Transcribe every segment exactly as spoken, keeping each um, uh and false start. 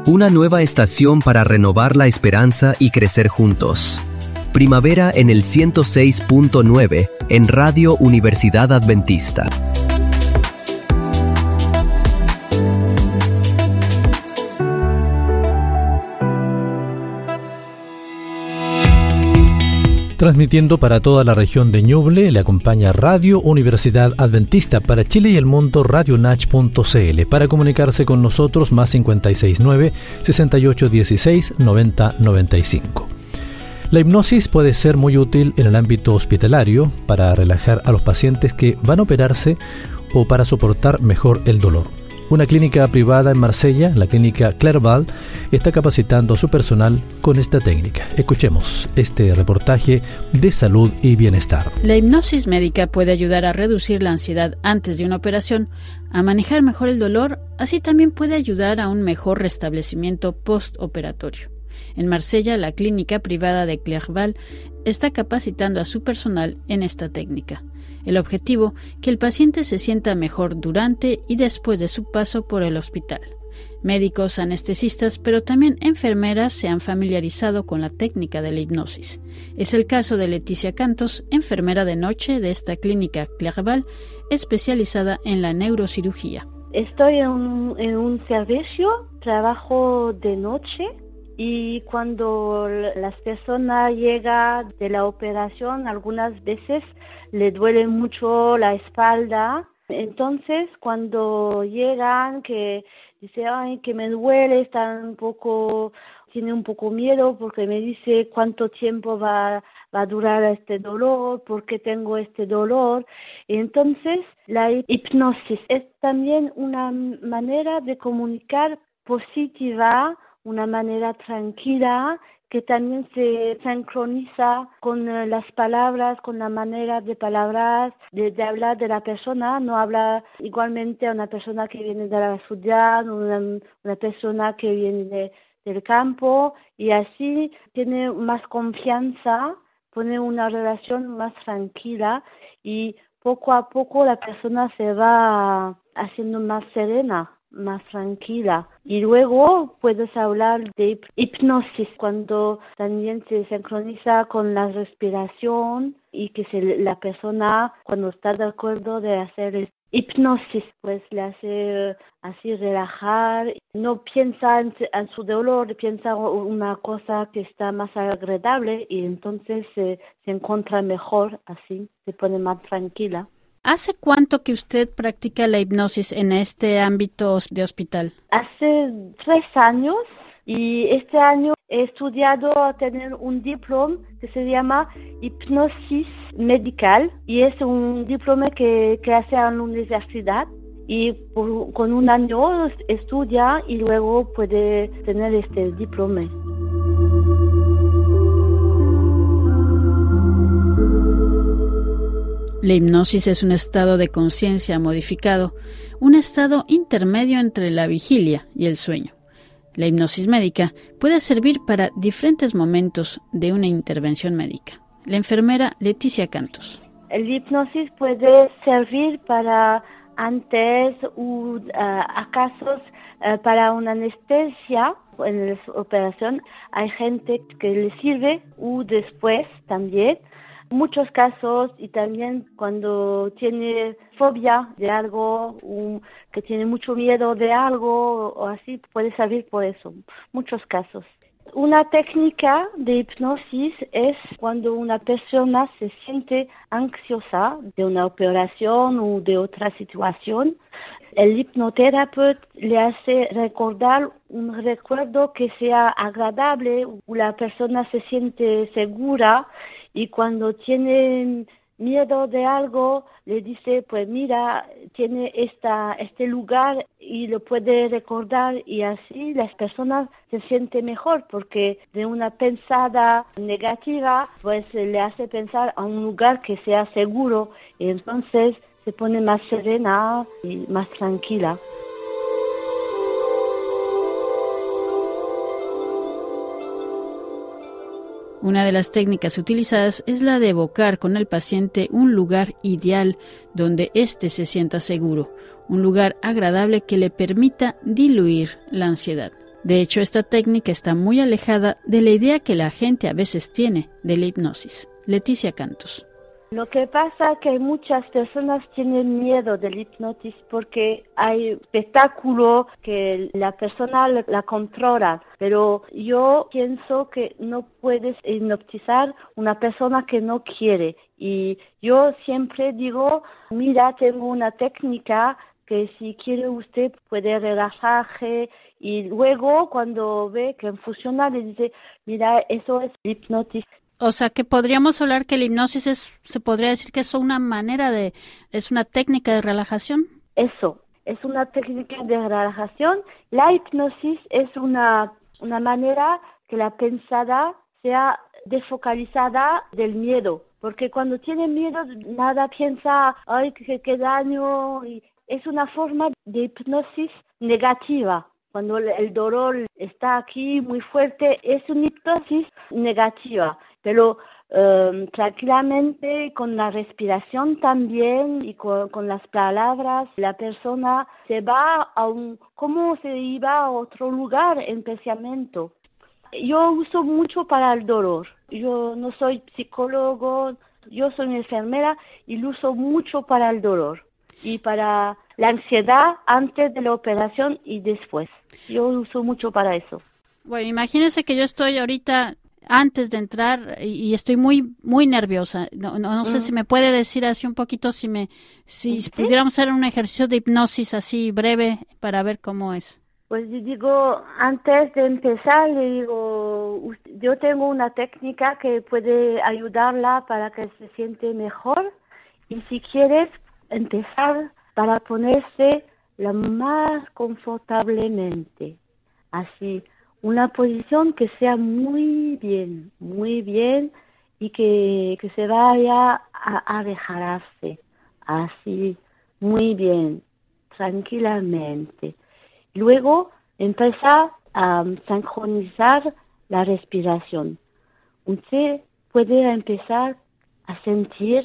Una nueva estación para renovar la esperanza y crecer juntos. Primavera en el ciento seis punto nueve en Radio Universidad Adventista. Transmitiendo para toda la región de Ñuble, le acompaña Radio Universidad Adventista para Chile y el mundo, radio nach punto c l. Para comunicarse con nosotros, más cinco seis nueve, seis ocho uno seis, nueve cero nueve cinco. La hipnosis puede ser muy útil en el ámbito hospitalario para relajar a los pacientes que van a operarse o para soportar mejor el dolor. Una clínica privada en Marsella, la clínica Clerval, está capacitando a su personal con esta técnica. Escuchemos este reportaje de salud y bienestar. La hipnosis médica puede ayudar a reducir la ansiedad antes de una operación, a manejar mejor el dolor, así también puede ayudar a un mejor restablecimiento postoperatorio. En Marsella, la clínica privada de Clerval está capacitando a su personal en esta técnica. El objetivo, que el paciente se sienta mejor durante y después de su paso por el hospital. Médicos, anestesistas, pero también enfermeras se han familiarizado con la técnica de la hipnosis. Es el caso de Leticia Cantos, enfermera de noche de esta clínica Clerval, especializada en la neurocirugía. Estoy en un, en un servicio, trabajo de noche. Y cuando las personas llegan de la operación, algunas veces le duele mucho la espalda. Entonces, cuando llegan, que dice, ay, que me duele, está un poco, tiene un poco miedo porque me dice cuánto tiempo va, va a durar este dolor, por qué tengo este dolor. Y entonces, la hipnosis es también una manera de comunicar positiva, una manera tranquila que también se sincroniza con uh, las palabras, con la manera de palabras, de, de hablar de la persona. No habla igualmente a una persona que viene de la ciudad, una, una persona que viene de, del campo, y así tiene más confianza, pone una relación más tranquila y poco a poco la persona se va haciendo más serena, más tranquila. Y luego puedes hablar de hipnosis cuando también se sincroniza con la respiración y que se, la persona cuando está de acuerdo de hacer hipnosis pues le hace así relajar, no piensa en, en su dolor, piensa una cosa que está más agradable y entonces se, se encuentra mejor, así se pone más tranquila. ¿Hace cuánto que usted practica la hipnosis en este ámbito de hospital? Hace tres años y este año he estudiado a tener un diploma que se llama hipnosis medical y es un diploma que, que hace en la universidad y por, con un año estudia y luego puede tener este diploma. La hipnosis es un estado de conciencia modificado, un estado intermedio entre la vigilia y el sueño. La hipnosis médica puede servir para diferentes momentos de una intervención médica. La enfermera Leticia Cantos. El hipnosis puede servir para antes o uh, acaso uh, para una anestesia en la operación. Hay gente que le sirve o después también. Muchos casos y también cuando tiene fobia de algo, um, que tiene mucho miedo de algo o así, puede servir por eso. Muchos casos. Una técnica de hipnosis es cuando una persona se siente ansiosa de una operación o de otra situación. El hipnoterapeuta le hace recordar un recuerdo que sea agradable, o la persona se siente segura. Y cuando tienen miedo de algo, le dice, pues mira, tiene esta, este lugar y lo puede recordar y así las personas se sienten mejor porque de una pensada negativa, pues le hace pensar a un lugar que sea seguro y entonces se pone más serena y más tranquila. Una de las técnicas utilizadas es la de evocar con el paciente un lugar ideal donde éste se sienta seguro, un lugar agradable que le permita diluir la ansiedad. De hecho, esta técnica está muy alejada de la idea que la gente a veces tiene de la hipnosis. Leticia Cantos. Lo que pasa es que muchas personas tienen miedo del hipnosis porque hay espectáculo que la persona la controla, pero yo pienso que no puedes hipnotizar una persona que no quiere. Y yo siempre digo, mira, tengo una técnica que si quiere usted puede relajarse, y luego cuando ve que funciona le dice, mira, eso es hipnosis. O sea, que podríamos hablar que la hipnosis es, se podría decir que es una manera de, es una técnica de relajación. Eso, es una técnica de relajación. La hipnosis es una, una manera que la pensada sea desfocalizada del miedo, porque cuando tiene miedo nada piensa, ay, qué, qué daño, y es una forma de hipnosis negativa. Cuando el dolor está aquí muy fuerte, es una hipnosis negativa. Pero eh, tranquilamente, con la respiración también y con, con las palabras, la persona se va a un, como se iba a otro lugar en pensamiento. Yo uso mucho para el dolor. Yo no soy psicólogo, yo soy enfermera y lo uso mucho para el dolor y para la ansiedad antes de la operación y después. Yo uso mucho para eso. Bueno, imagínense que yo estoy ahorita antes de entrar y estoy muy muy nerviosa. No, no, no sé mm. si me puede decir así un poquito, si me si ¿Sí? pudiéramos hacer un ejercicio de hipnosis así breve para ver cómo es. Pues yo digo, antes de empezar, le digo, yo tengo una técnica que puede ayudarla para que se siente mejor, y si quieres empezar para ponerse lo más confortablemente, así, una posición que sea muy bien, muy bien, y que, que se vaya a, a relajarse, así, muy bien, tranquilamente. Luego empezar a sincronizar la respiración. Usted puede empezar a sentir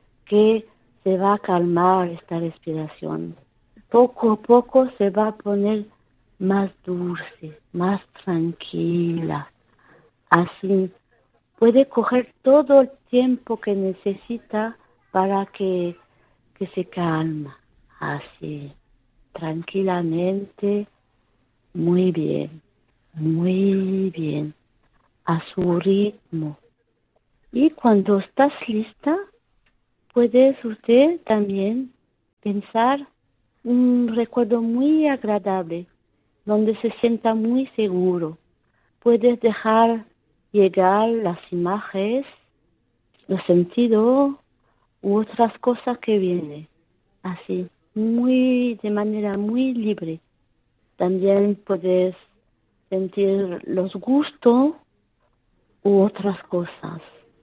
que se va a calmar esta respiración. Poco a poco se va a poner más dulce, más tranquila. Así puede coger todo el tiempo que necesita para que, que se calma. Así, tranquilamente, muy bien, muy bien, a su ritmo. Y cuando estás lista, puedes usted también pensar un recuerdo muy agradable, donde se sienta muy seguro. Puedes dejar llegar las imágenes, los sentidos u otras cosas que vienen, así, muy de manera muy libre. También puedes sentir los gustos u otras cosas,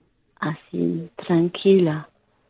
así, tranquila.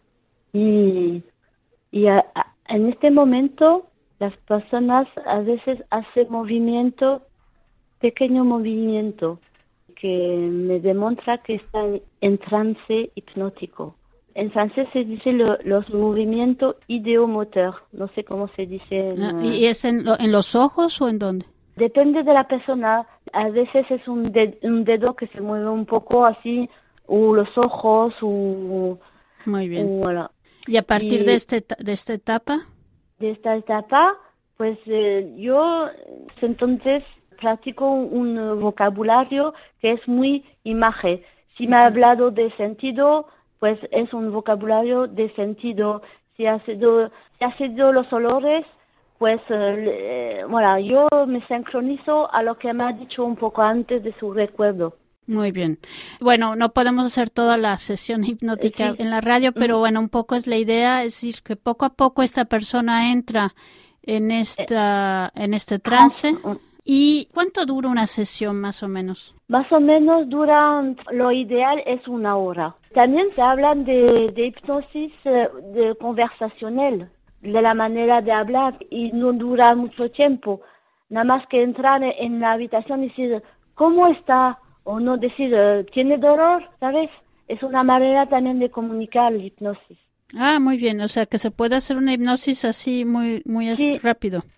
Y, y a, a, en este momento las personas a veces hacen movimiento, pequeño movimiento, que me demuestra que están en trance hipnótico. En francés se dice lo, los movimientos ideomotor, no sé cómo se dice. En, ¿Y es en, lo, en los ojos o en dónde? Depende de la persona. A veces es un, de, un dedo que se mueve un poco así, o los ojos, o... Muy bien. O, voilà. ¿Y a partir y, de, este, de esta etapa? De esta etapa, pues eh, yo entonces practico un, un vocabulario que es muy imagen. Si me ha hablado de sentido, pues es un vocabulario de sentido. Si ha sido, si ha sido los olores, pues eh, bueno, yo me sincronizo a lo que me ha dicho un poco antes de su recuerdo. Muy bien. Bueno, no podemos hacer toda la sesión hipnótica sí. en la radio, pero bueno, un poco es la idea, es decir, que poco a poco esta persona entra en esta en este trance. ¿Y cuánto dura una sesión más o menos? Más o menos dura, lo ideal es una hora. También se hablan de, de hipnosis de conversacional, de la manera de hablar, y no dura mucho tiempo. Nada más que entrar en la habitación y decir, ¿cómo está? O no decir, ¿tiene dolor? ¿Sabes? Es una manera también de comunicar la hipnosis. Ah, muy bien. O sea, que se puede hacer una hipnosis así muy muy sí. rápido.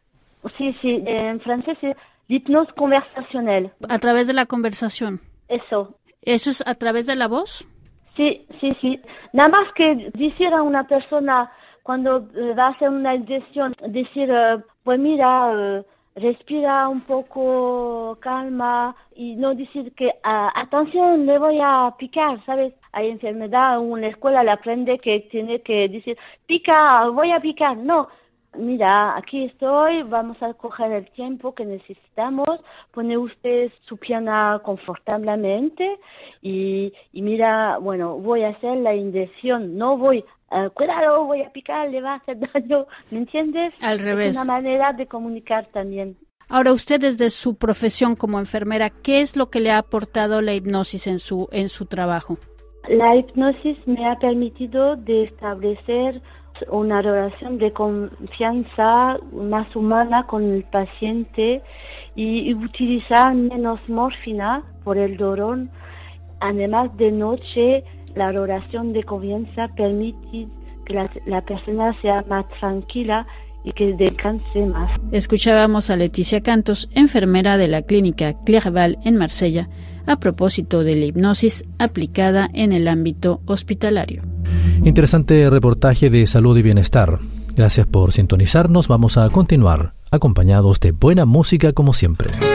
Sí, sí, en francés es l'hypnose conversationnelle. A través de la conversación. Eso. ¿Eso es a través de la voz? Sí, sí, sí. Nada más que decir a una persona cuando eh, va a hacer una inyección, decir, uh, pues mira, uh, respira un poco, calma, y no decir que, uh, atención, le voy a picar, ¿sabes? Hay enfermedad, en la escuela le aprende que tiene que decir, pica, voy a picar. No, mira, aquí estoy, vamos a coger el tiempo que necesitamos, pone usted su pierna confortablemente y, y mira, bueno, voy a hacer la inyección, no voy, uh, cuidado, voy a picar, le va a hacer daño, ¿me entiendes? Al revés. Es una manera de comunicar también. Ahora, usted desde su profesión como enfermera, ¿qué es lo que le ha aportado la hipnosis en su, en su trabajo? La hipnosis me ha permitido de establecer una relación de confianza más humana con el paciente y, y utilizar menos morfina por el dolor. Además, de noche, la relación de confianza permite que la, la persona sea más tranquila y que descanse más. Escuchábamos a Leticia Cantos, enfermera de la clínica Clerval en Marsella, a propósito de la hipnosis aplicada en el ámbito hospitalario. Interesante reportaje de salud y bienestar. Gracias por sintonizarnos. Vamos a continuar acompañados de buena música como siempre.